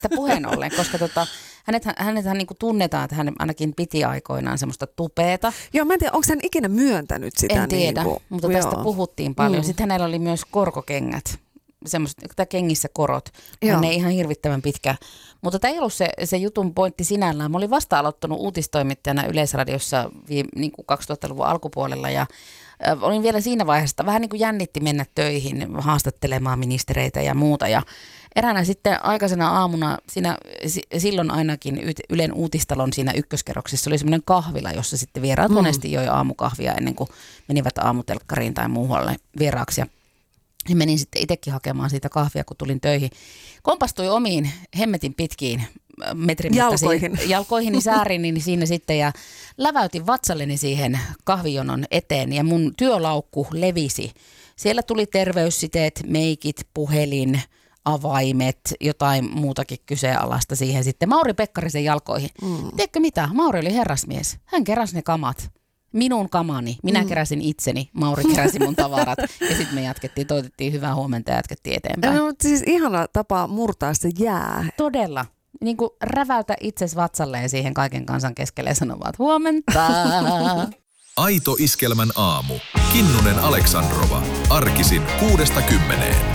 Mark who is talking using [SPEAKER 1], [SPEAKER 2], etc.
[SPEAKER 1] puheen ollen, koska hänethän niin kuin tunnetaan, että hän ainakin piti aikoinaan semmoista tupeeta.
[SPEAKER 2] Joo, mä en tiedä, onko hän ikinä myöntänyt sitä?
[SPEAKER 1] En tiedä, mutta tästä puhuttiin paljon. Sitten hänellä oli myös korkokengät, semmoiset kengissä korot. Hän ei ihan hirvittävän pitkä. Mutta tämä ei ollut se jutun pointti sinällään. Mä olin vasta aloittanut uutistoimittajana Yleisradiossa niin kuin 2000-luvun alkupuolella ja olin vielä siinä vaiheessa, vähän niin kuin jännitti mennä töihin, haastattelemaan ministereitä ja muuta. Ja eräänä sitten aikaisena aamuna, silloin ainakin Ylen uutistalon siinä ykköskerroksessa oli semmoinen kahvila, jossa sitten vieraat monesti joi aamukahvia ennen kuin menivät aamutelkkariin tai muualle vieraaksi. Ja menin sitten itsekin hakemaan siitä kahvia, kun tulin töihin. Kompastui omiin hemmetin pitkiin jalkoihini säärini siinä sitten ja läväytin vatsalleni siihen kahvijonon eteen ja mun työlaukku levisi. Siellä tuli terveyssiteet, meikit, puhelin, avaimet, jotain muutakin kyseenalaista siihen sitten Mauri Pekkarisen jalkoihin. Tiedätkö mitä? Mauri oli herrasmies. Hän keräsi ne kamat. Minun kamani. Minä keräsin itseni. Mauri keräsi mun tavarat. Ja sitten me toitettiin hyvää huomenta ja jatkettiin eteenpäin.
[SPEAKER 2] No, siis ihana tapa murtaa se jää.
[SPEAKER 1] Todella. Niin kuin räväytä itsesi vatsalleen siihen kaiken kansan keskelle ja sanoo vaan, huomenta.
[SPEAKER 3] Aito Iskelmän aamu. Kinnunen Aleksandrova. Arkisin 6–10.